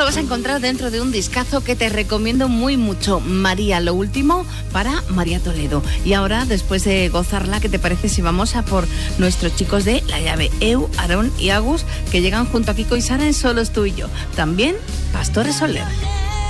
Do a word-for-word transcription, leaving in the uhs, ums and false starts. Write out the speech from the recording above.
vas a encontrar dentro de un discazo que te recomiendo muy mucho. María, lo último para María Toledo. Y ahora, después de gozarla, ¿qué te parece si vamos a por nuestros chicos de La Llave? Eu, Aarón y Agus, que llegan junto a Kiko y Sara en Solos tú y yo. También Pastores Soler.